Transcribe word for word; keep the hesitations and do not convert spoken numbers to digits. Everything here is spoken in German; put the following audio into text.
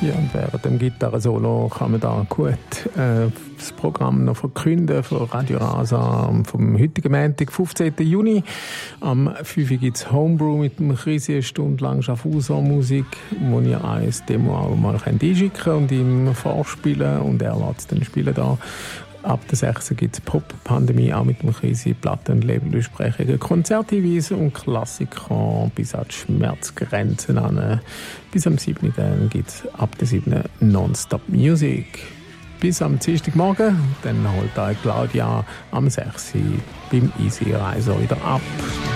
Ja, und während dem Gitarrensolo kann man da gut äh, das Programm noch verkünden von Radio Rasa vom heutigen Montag, fünfzehnten Juni. Am fünf Uhr gibt es Homebrew mit dem Chris, eine Stunde lang Schaffhauser-Musik, wo ihr ein Demo auch mal einschicken könnt und ihm vorspielen und er lässt es dann spielen da. Ab der sechs gibt es Pop-Pandemie, auch mit dem Krise, Platten- und Labelbesprechungen, Konzerthinweise und Klassiker bis an die Schmerzgrenzen an. Bis am siebten gibt es ab der siebten Non-Stop-Music. Bis am Dienstagmorgen, dann holt euch Claudia am sechs beim Easy Reiser wieder ab.